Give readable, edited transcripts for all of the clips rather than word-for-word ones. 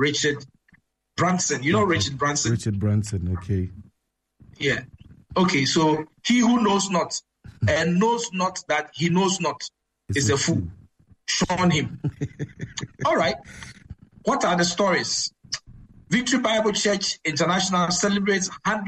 Richard Branson. You know Richard Branson? Richard Branson, okay. Yeah. Okay, so he who knows not and knows not that he knows not is a fool. Shun him. All right. What are the stories? Victory Bible Church International celebrates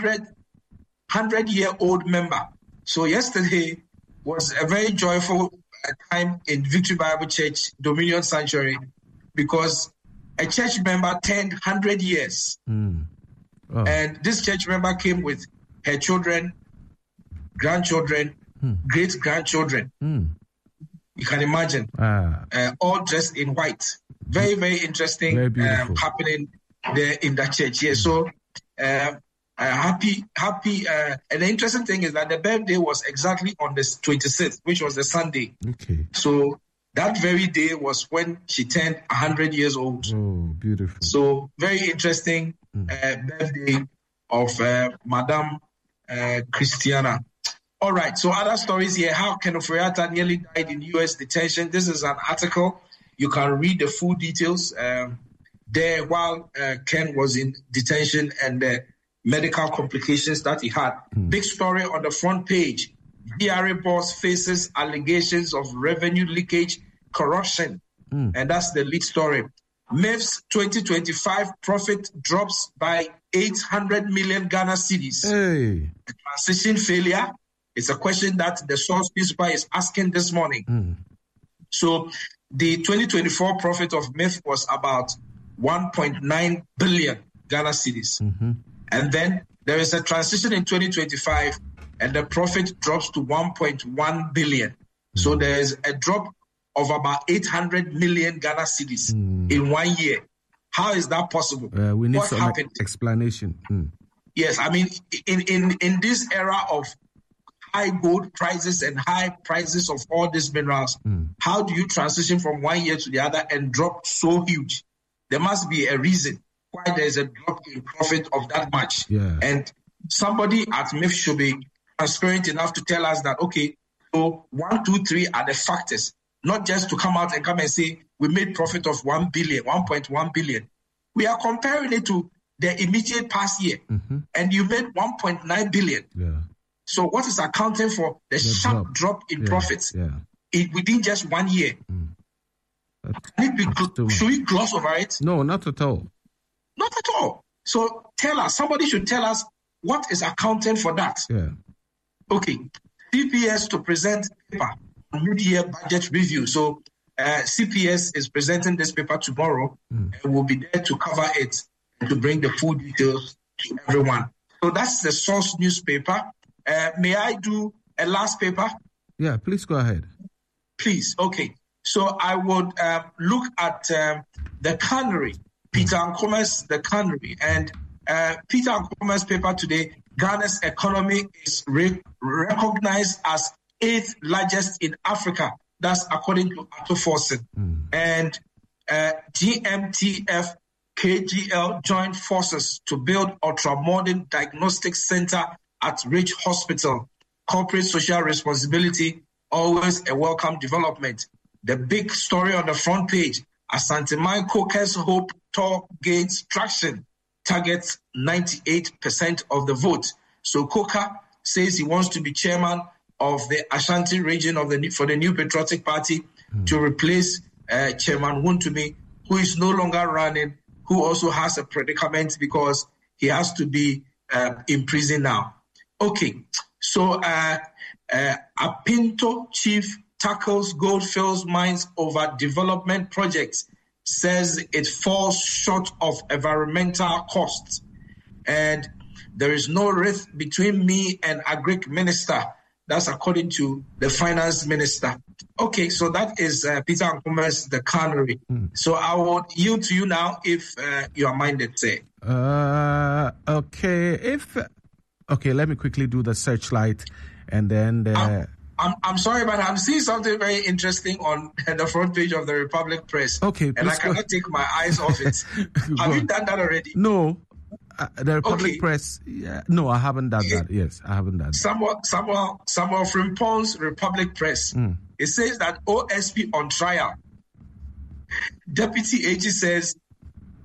100-year-old member. So yesterday was a very joyful time in Victory Bible Church Dominion Sanctuary because a church member turned 100 years. Oh. And this church member came with her children, grandchildren, great-grandchildren. You can imagine, all dressed in white. Very, very interesting happening there in that church. Yeah, so happy. And the interesting thing is that the birthday was exactly on the 26th, which was the Sunday. Okay. So that very day was when she turned 100 years old. Oh, beautiful. So very interesting birthday of Madame Christiana. All right, so other stories here. How Ken Ofori-Atta nearly died in U.S. detention. This is an article. You can read the full details there while Ken was in detention and the medical complications that he had. Big story on the front page. DRA boss faces allegations of revenue leakage, corruption. And that's the lead story. MIF's 2025 profit drops by 800 million Ghana cedis. The transition failure is a question that the Source newspaper is asking this morning. So the 2024 profit of MIF was about 1.9 billion Ghana cedis. And then there is a transition in 2025 and the profit drops to 1.1 billion. So there is a drop of about 800 million Ghana cedis in 1 year. How is that possible? We need some explanation. Yes, I mean, in this era of high gold prices and high prices of all these minerals, how do you transition from 1 year to the other and drop so huge? There must be a reason why there is a drop in profit of that much. Yeah. And somebody at MIF should be transparent enough to tell us that, okay, so 1, 2, 3 are the factors, not just to come out and come and say, we made profit of 1 billion, 1.1 billion. We are comparing it to the immediate past year, and you made 1.9 billion. Yeah. So what is accounting for the sharp drop in profits within just 1 year? Should we gloss over it? No, not at all. Not at all. So tell us, somebody should tell us what is accounting for that. Yeah. Okay. CPS to present paper on mid-year budget review. So CPS is presenting this paper tomorrow and we'll be there to cover it and to bring the full details to everyone. So that's the Source newspaper. May I do a last paper? Yeah, please go ahead. Please. Okay. So I would look at the Canary, Peter Nkoma's The Canary. And Peter Nkoma's paper today, Ghana's economy is recognized as 8th largest in Africa. That's according to Arthur Forson. And GMTF KGL joined forces to build ultra-modern diagnostic center at Ridge Hospital. Corporate social responsibility, always a welcome development. The big story on the front page, Asante Mine Coker's Hope Tour gains traction, targets 98% of the vote. So Coker says he wants to be chairman of the Ashanti region for the New Patriotic Party to replace Chairman Wontumi, who is no longer running, who also has a predicament because he has to be in prison now. Okay, so Apinto chief tackles Goldfields mines over development projects, says it falls short of environmental costs. And there is no rift between me and Agric Minister. That's according to the finance minister. Okay, so that is Peter Nkoma's The Canary. So I will yield to you now if you are minded, say. Okay, let me quickly do the searchlight and then I'm sorry, but I'm seeing something very interesting on the front page of the Republic Press. Okay, and I cannot take my eyes off it. Have you done that already? No. The Republic Press, no, I haven't done that. Yes, I haven't done that. Samuel Frimpong's Republic Press. It says that OSP on trial. Deputy AG says